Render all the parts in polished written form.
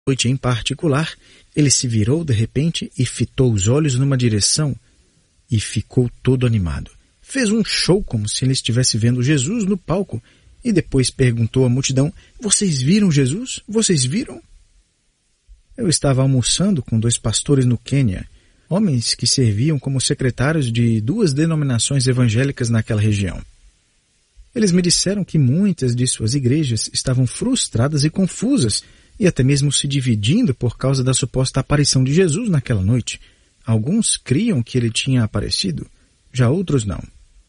noite em particular, ele se virou de repente e fitou os olhos numa direção e ficou todo animado. Fez um show como se ele estivesse vendo Jesus no palco e depois perguntou à multidão: "Vocês viram Jesus? Vocês viram?" Eu estava almoçando com 2 pastores no Quênia, homens que serviam como secretários de 2 denominações evangélicas naquela região. Eles me disseram que muitas de suas igrejas estavam frustradas e confusas e até mesmo se dividindo por causa da suposta aparição de Jesus naquela noite. Alguns criam que ele tinha aparecido, já outros não.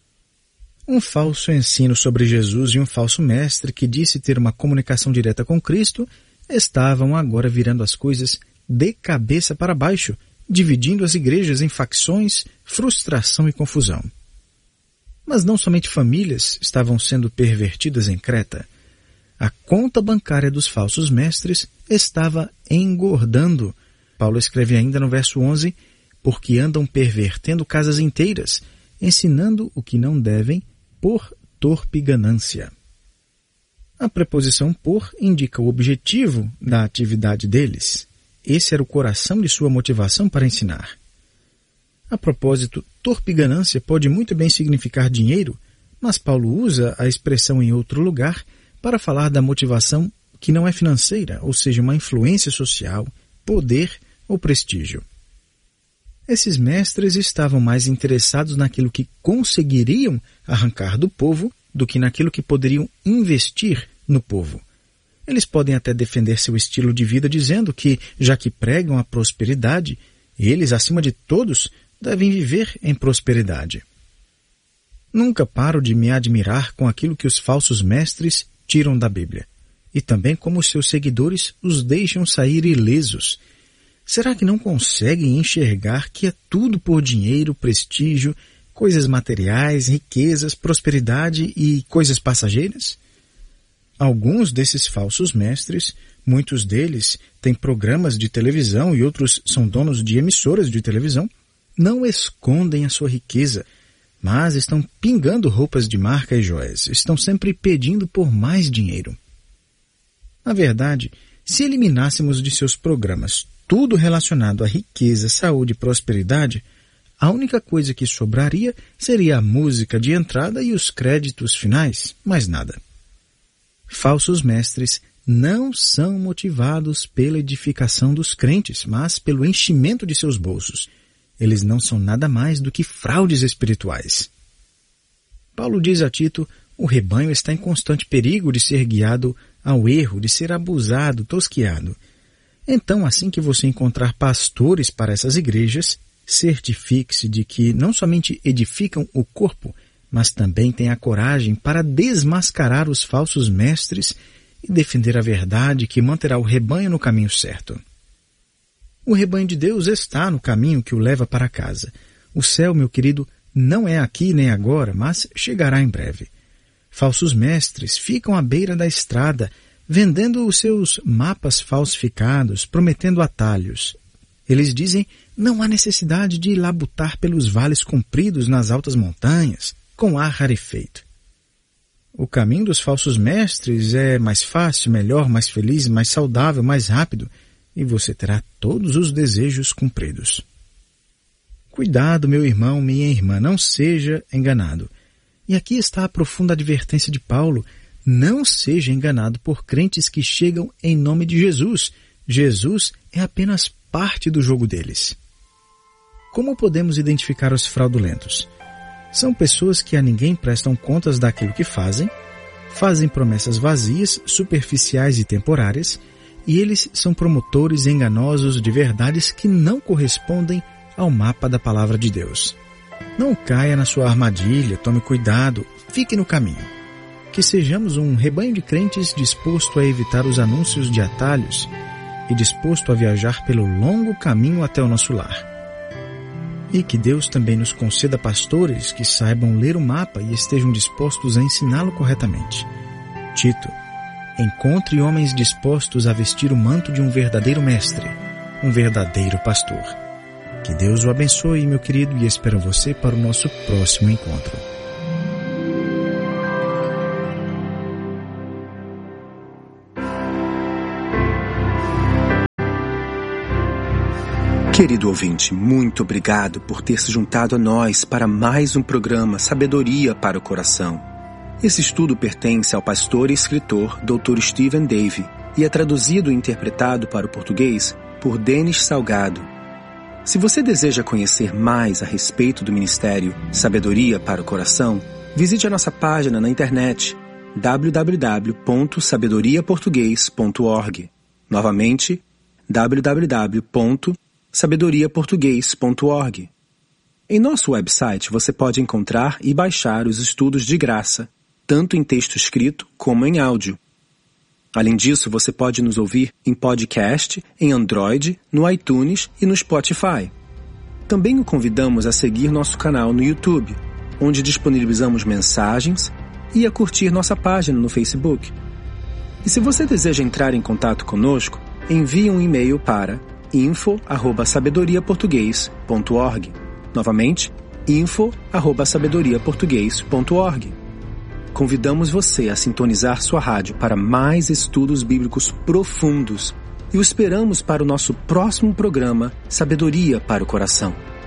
Um falso ensino sobre Jesus e um falso mestre que disse ter uma comunicação direta com Cristo estavam agora virando as coisas de cabeça para baixo, dividindo as igrejas em facções, frustração e confusão. Mas não somente famílias estavam sendo pervertidas em Creta. A conta bancária dos falsos mestres estava engordando. Paulo escreve ainda no verso 11, porque andam pervertendo casas inteiras, ensinando o que não devem por torpe ganância. A preposição por indica o objetivo da atividade deles. Esse era o coração de sua motivação para ensinar. A propósito, torpe ganância pode muito bem significar dinheiro, mas Paulo usa a expressão em outro lugar para falar da motivação que não é financeira, ou seja, uma influência social, poder ou prestígio. Esses mestres estavam mais interessados naquilo que conseguiriam arrancar do povo do que naquilo que poderiam investir no povo. Eles podem até defender seu estilo de vida dizendo que, já que pregam a prosperidade, eles, acima de todos, devem viver em prosperidade. Nunca paro de me admirar com aquilo que os falsos mestres tiram da Bíblia, e também como seus seguidores os deixam sair ilesos. Será que não conseguem enxergar que é tudo por dinheiro, prestígio, coisas materiais, riquezas, prosperidade e coisas passageiras? Alguns desses falsos mestres, muitos deles têm programas de televisão e outros são donos de emissoras de televisão, não escondem a sua riqueza, mas estão pingando roupas de marca e joias, estão sempre pedindo por mais dinheiro. Na verdade, se eliminássemos de seus programas tudo relacionado à riqueza, saúde e prosperidade, a única coisa que sobraria seria a música de entrada e os créditos finais, mais nada. Falsos mestres não são motivados pela edificação dos crentes, mas pelo enchimento de seus bolsos. Eles não são nada mais do que fraudes espirituais. Paulo diz a Tito: o rebanho está em constante perigo de ser guiado ao erro, de ser abusado, tosqueado. Então, assim que você encontrar pastores para essas igrejas, certifique-se de que não somente edificam o corpo, mas também têm a coragem para desmascarar os falsos mestres e defender a verdade que manterá o rebanho no caminho certo. O rebanho de Deus está no caminho que o leva para casa. O céu, meu querido, não é aqui nem agora, mas chegará em breve. Falsos mestres ficam à beira da estrada, vendendo os seus mapas falsificados, prometendo atalhos. Eles dizem: não há necessidade de labutar pelos vales compridos nas altas montanhas, com ar rarefeito. O caminho dos falsos mestres é mais fácil, melhor, mais feliz, mais saudável, mais rápido, e você terá todos os desejos cumpridos. Cuidado, meu irmão, minha irmã, não seja enganado. E aqui está a profunda advertência de Paulo: não seja enganado por crentes que chegam em nome de Jesus. Jesus é apenas parte do jogo deles. Como podemos identificar os fraudulentos? São pessoas que a ninguém prestam contas daquilo que fazem promessas vazias, superficiais e temporárias, e eles são promotores enganosos de verdades que não correspondem ao mapa da palavra de Deus. Não caia na sua armadilha, tome cuidado, fique no caminho. Que sejamos um rebanho de crentes disposto a evitar os anúncios de atalhos e disposto a viajar pelo longo caminho até o nosso lar. E que Deus também nos conceda pastores que saibam ler o mapa e estejam dispostos a ensiná-lo corretamente. Tito: encontre homens dispostos a vestir o manto de um verdadeiro mestre, um verdadeiro pastor. Que Deus o abençoe, meu querido, e espero você para o nosso próximo encontro. Querido ouvinte, muito obrigado por ter se juntado a nós para mais um programa Sabedoria para o Coração. Esse estudo pertence ao pastor e escritor Dr. Stephen Davey e é traduzido e interpretado para o português por Denis Salgado. Se você deseja conhecer mais a respeito do ministério Sabedoria para o Coração, visite a nossa página na internet www.sabedoriaportugues.org. Novamente, www.sabedoriaportugues.org. Em nosso website você pode encontrar e baixar os estudos de graça, tanto em texto escrito como em áudio. Além disso, você pode nos ouvir em podcast, em Android, no iTunes e no Spotify. Também o convidamos a seguir nosso canal no YouTube, onde disponibilizamos mensagens, e a curtir nossa página no Facebook. E se você deseja entrar em contato conosco, envie um e-mail para info@sabedoriaportugues.org. Novamente, info@sabedoriaportugues.org. Convidamos você a sintonizar sua rádio para mais estudos bíblicos profundos e o esperamos para o nosso próximo programa Sabedoria para o Coração.